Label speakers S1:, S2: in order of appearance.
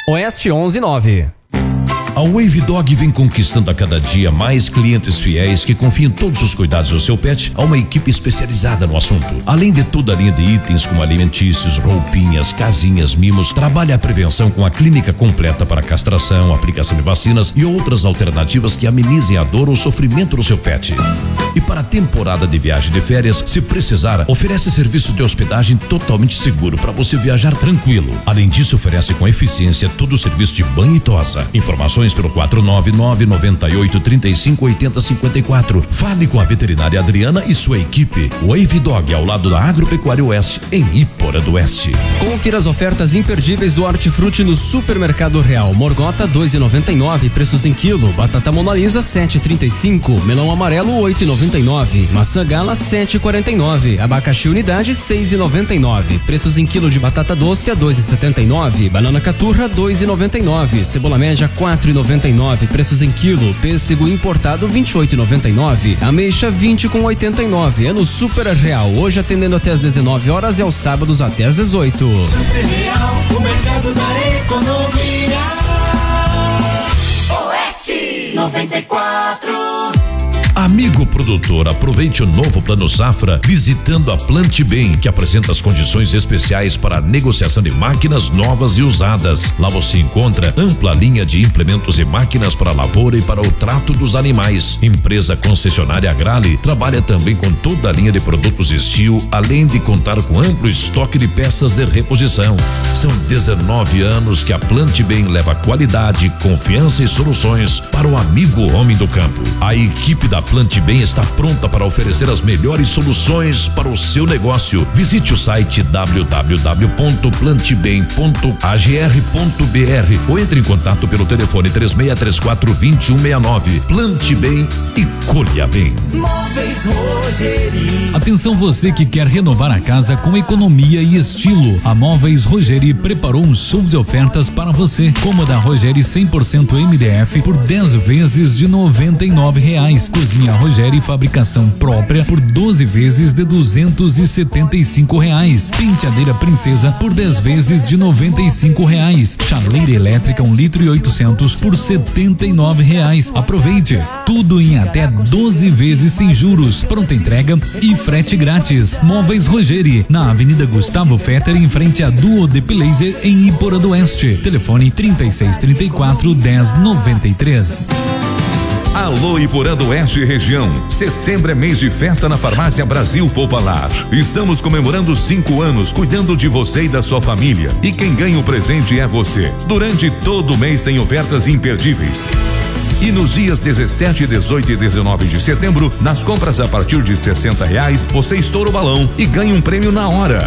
S1: Oeste 11:9.
S2: A Wave Dog vem conquistando a cada dia mais clientes fiéis que confiam todos os cuidados do seu pet a uma equipe especializada no assunto. Além de toda a linha de itens como alimentícios, roupinhas, casinhas, mimos, trabalha a prevenção com a clínica completa para castração, aplicação de vacinas e outras alternativas que amenizem a dor ou sofrimento do seu pet. E para a temporada de viagem de férias, se precisar, oferece serviço de hospedagem totalmente seguro para você viajar tranquilo. Além disso, oferece com eficiência todo o serviço de banho e tosa. Informações pelo 499-9835-8054. Fale com a veterinária Adriana e sua equipe. Wave Dog, ao lado da Agropecuária Oeste, em Iporã do Oeste.
S1: Confira as ofertas imperdíveis do Hortifruti no Supermercado Real. Morgota 2,99, preços em quilo. Batata Mona Lisa 7,35. Melão amarelo 8,99. Maçã Gala 7,49. Abacaxi unidade 6,99. Preços em quilo de batata doce a 2,79. Banana caturra 2,99. Cebola média 4,99, preços em quilo. Pêssego importado 28,99. Ameixa 20,89. É no Super Real, hoje atendendo até às 19 horas e aos sábados até às 18.
S3: Super Real, o mercado da economia. Oeste 94.
S2: Amigo produtor, aproveite o novo Plano Safra visitando a Plante Bem, que apresenta as condições especiais para a negociação de máquinas novas e usadas. Lá você encontra ampla linha de implementos e máquinas para a lavoura e para o trato dos animais. Empresa concessionária Agrale trabalha também com toda a linha de produtos Steel, além de contar com amplo estoque de peças de reposição. São 19 anos que a Plante Bem leva qualidade, confiança e soluções para o amigo homem do campo. A equipe da Plante Bem está pronta para oferecer as melhores soluções para o seu negócio. Visite o site www.plantebem.agr.br ou entre em contato pelo telefone 3634-2169. Plante Bem e colha bem.
S3: Móveis Rogeri.
S4: Atenção você que quer renovar a casa com economia e estilo. A Móveis Rogeri preparou um show de ofertas para você. Cômoda Rogeri 100% MDF por 10 vezes de R$99. Cozinha Rogeri fabricação própria por 12 vezes de R$275. Penteadeira Princesa por 10 vezes de R$95. Chaleira elétrica 1,8 litro por R$79. Aproveite tudo em até 12 vezes sem juros, pronta entrega e frete grátis. Móveis Rogeri na Avenida Gustavo Fetter, em frente a Duo de Laser, em Iporã do Oeste. Telefone 3634-1093.
S5: Alô Iporã do Oeste e região. Setembro é mês de festa na Farmácia Brasil Popular. Estamos comemorando 5 anos cuidando de você e da sua família. E quem ganha o presente é você. Durante todo o mês tem ofertas imperdíveis. E nos dias 17, 18 e 19 de setembro, nas compras a partir de R$60, você estoura o balão e ganha um prêmio na hora.